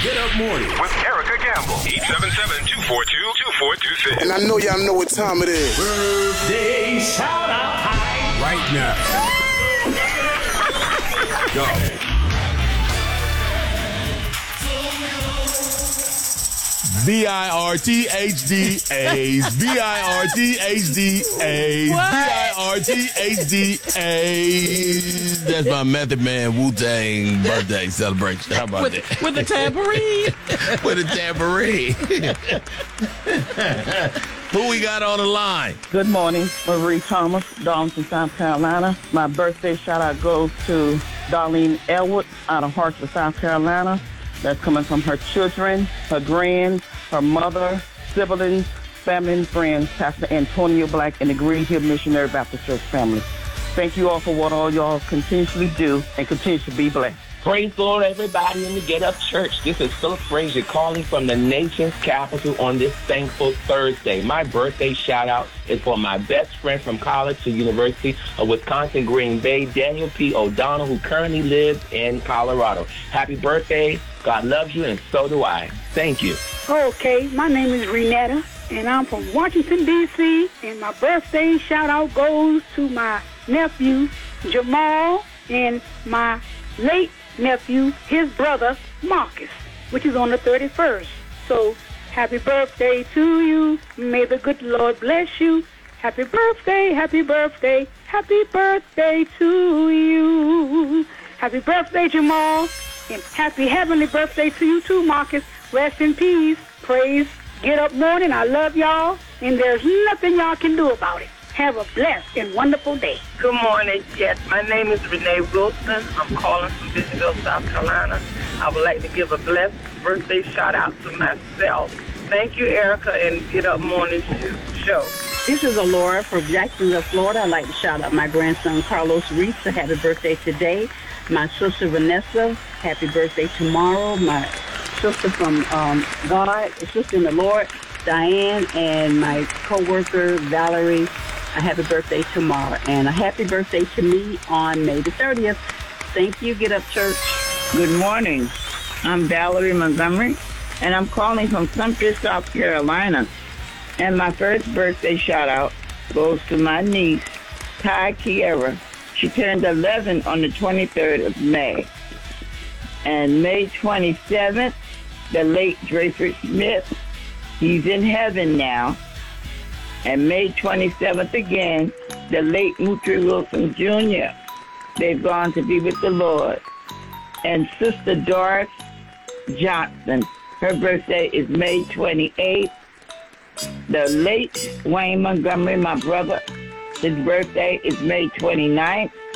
Get Up Morning with Erica Gamble. 877-242-2426. And I know y'all know what time it is. Birthday shout out time. Right now. Go. BIRTHDAs, BIRTHDAs, BIRTHDAs. That's my Method Man Wu-Tang birthday celebration. How about that? With the tambourine. With a tambourine. Who we got on the line? Good morning, Marie Thomas, Darlington, South Carolina. My birthday shout-out goes to Darlene Elwood out of Hartsville, South Carolina. That's coming from her children, her grands, her mother, siblings, family, and friends, Pastor Antonio Black and the Green Hill Missionary Baptist Church family. Thank you all for what all y'all continuously do and continue to be blessed. Praise the Lord, everybody in the Get Up Church. This is Philip Frazier calling from the nation's capital on this thankful Thursday. My birthday shout-out is for my best friend from college to University of Wisconsin, Green Bay, Daniel P. O'Donnell, who currently lives in Colorado. Happy birthday. God loves you, and so do I. Thank you. Okay, my name is Renetta, and I'm from Washington, D.C., and my birthday shout-out goes to my nephew, Jamal, and my late nephew, his brother, Marcus, which is on the 31st. So, happy birthday to you. May the good Lord bless you. Happy birthday, happy birthday, happy birthday to you. Happy birthday, Jamal, and happy heavenly birthday to you too, Marcus. Rest in peace. Praise Get Up Morning. I love y'all, and there's nothing y'all can do about it. Have a blessed and wonderful day. Good morning. Yes, my name is Renee Wilson. I'm calling from Bishopville, South Carolina. I would like to give a blessed birthday shout-out to myself. Thank you, Erica, and Get Up Morning show. This is Alora from Jacksonville, Florida. I'd like to shout out my grandson, Carlos Reese, a happy birthday today. My sister, Vanessa, happy birthday tomorrow. My sister from God, sister in the Lord, Diane, and my co-worker, Valerie, a happy birthday tomorrow. And a happy birthday to me on May the 30th. Thank you, Get Up Church. Good morning. I'm Valerie Montgomery, and I'm calling from Sumter, South Carolina. And my first birthday shout-out goes to my niece, Ty Kiera. She turned 11 on the 23rd of May. And May 27th, the late Draper Smith, he's in heaven now. And May 27th again, the late Mutri Wilson Jr. They've gone to be with the Lord. And Sister Doris Johnson, her birthday is May 28th. The late Wayne Montgomery, my brother, his birthday is May 29th.